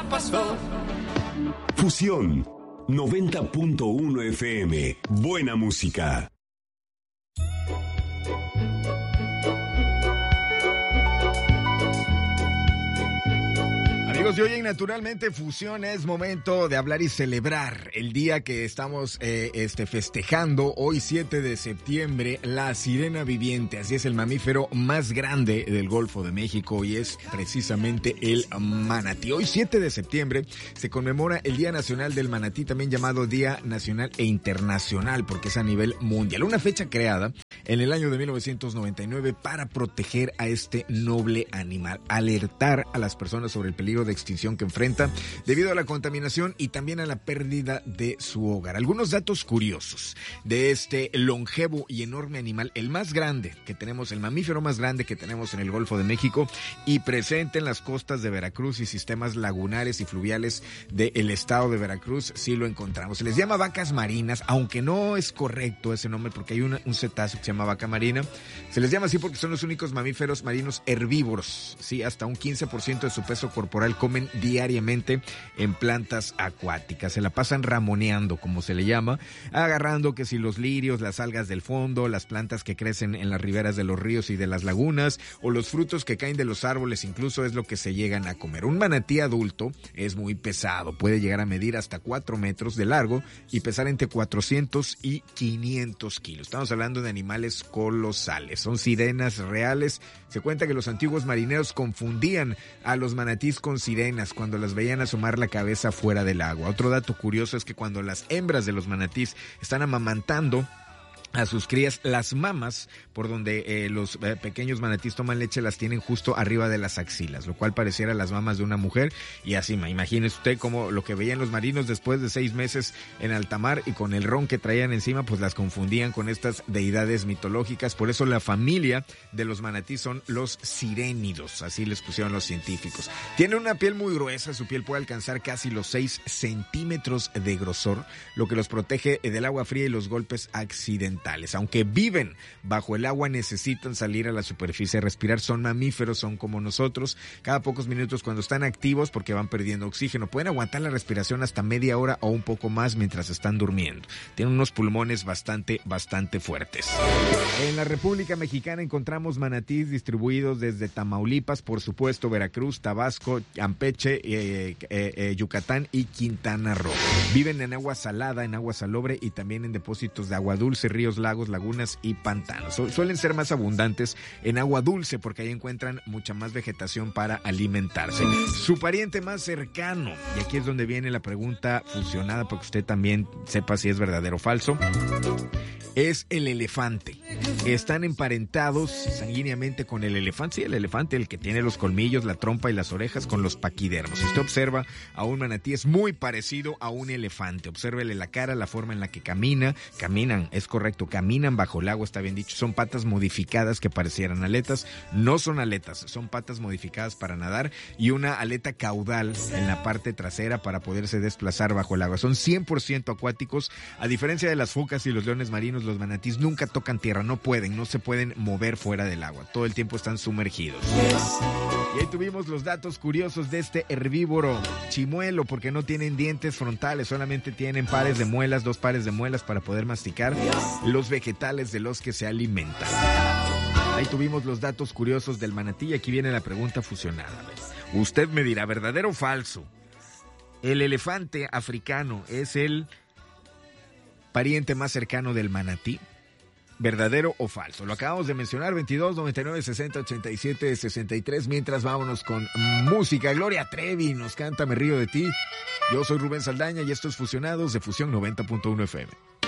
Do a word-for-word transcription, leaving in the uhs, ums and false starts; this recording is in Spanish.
pasó. Fusión noventa punto uno F M. Buena música. Amigos, y hoy en Naturalmente Fusión es momento de hablar y celebrar el día que estamos eh, este, festejando, hoy siete de septiembre, la sirena viviente. Así es, el mamífero más grande del Golfo de México y es precisamente el manatí. Hoy siete de septiembre se conmemora el Día Nacional del Manatí, también llamado Día Nacional e Internacional, porque es a nivel mundial. Una fecha creada en el año de mil novecientos noventa y nueve para proteger a este noble animal, alertar a las personas sobre el peligro de extinción que enfrenta debido a la contaminación y también a la pérdida de su hogar. Algunos datos curiosos de este longevo y enorme animal, el más grande que tenemos, el mamífero más grande que tenemos en el Golfo de México y presente en las costas de Veracruz y sistemas lagunares y fluviales del estado de Veracruz, sí lo encontramos. Se les llama vacas marinas, aunque no es correcto ese nombre porque hay una, un cetáceo que se llama vaca marina. Se les llama así porque son los únicos mamíferos marinos herbívoros, sí, hasta un quince por ciento de su peso corporal comen diariamente en plantas acuáticas. Se la pasan ramoneando, como se le llama, agarrando que si los lirios, las algas del fondo, las plantas que crecen en las riberas de los ríos y de las lagunas, o los frutos que caen de los árboles, incluso es lo que se llegan a comer. Un manatí adulto es muy pesado, puede llegar a medir hasta cuatro metros de largo y pesar entre cuatrocientos y quinientos kilos. Estamos hablando de animales colosales, son sirenas reales. Se cuenta que los antiguos marineros confundían a los manatís con sirenas cuando las veían asomar la cabeza fuera del agua. Otro dato curioso es que cuando las hembras de los manatís están amamantando a sus crías, las mamas por donde eh, los eh, pequeños manatís toman leche las tienen justo arriba de las axilas, lo cual pareciera las mamas de una mujer. Y así, imagínese usted como lo que veían los marinos después de seis meses en alta mar y con el ron que traían encima, pues las confundían con estas deidades mitológicas. Por eso la familia de los manatís son los sirénidos, así les pusieron los científicos. Tiene una piel muy gruesa, su piel puede alcanzar casi los seis centímetros de grosor, lo que los protege del agua fría y los golpes accidentales. Aunque viven bajo el agua, necesitan salir a la superficie a respirar. Son mamíferos, son como nosotros. Cada pocos minutos cuando están activos, porque van perdiendo oxígeno, pueden aguantar la respiración hasta media hora o un poco más mientras están durmiendo. Tienen unos pulmones bastante, bastante fuertes. En la República Mexicana encontramos manatís distribuidos desde Tamaulipas, por supuesto, Veracruz, Tabasco, Campeche, eh, eh, eh, Yucatán y Quintana Roo. Viven en agua salada, en agua salobre y también en depósitos de agua dulce, ríos, lagos, lagunas y pantanos. Su- suelen ser más abundantes en agua dulce porque ahí encuentran mucha más vegetación para alimentarse. Su pariente más cercano, y aquí es donde viene la pregunta fusionada para que usted también sepa si es verdadero o falso, es el elefante. Están emparentados sanguíneamente con el elefante. Sí, el elefante, el que tiene los colmillos, la trompa y las orejas, con los paquidermos. Si usted observa a un manatí, es muy parecido a un elefante. Obsérvele la cara, la forma en la que camina. Caminan, es correcto, caminan bajo el agua, está bien dicho. Son patas modificadas que parecieran aletas. No son aletas, son patas modificadas para nadar y una aleta caudal en la parte trasera para poderse desplazar bajo el agua. Son cien por ciento acuáticos. A diferencia de las focas y los leones marinos, los manatís nunca tocan tierra, no pueden, no se pueden mover fuera del agua, todo el tiempo están sumergidos. Y ahí tuvimos los datos curiosos de este herbívoro chimuelo, porque no tienen dientes frontales, solamente tienen pares de muelas, dos pares de muelas para poder masticar los vegetales de los que se alimentan. Ahí tuvimos los datos curiosos del manatí y aquí viene la pregunta fusionada. Usted me dirá, ¿verdadero o falso? ¿El elefante africano es el pariente más cercano del manatí? ¿Verdadero o falso? Lo acabamos de mencionar, veintidós, noventa y nueve, sesenta, ochenta y siete, sesenta y tres. Mientras vámonos con música. Gloria Trevi nos canta Me río de ti. Yo soy Rubén Saldaña y esto es Fusionados de Fusión noventa punto uno F M.